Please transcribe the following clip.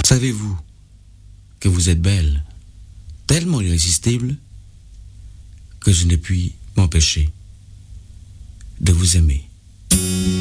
Savez-vous que vous êtes belle, tellement irrésistible, que je ne puis m'empêcher de vous aimer.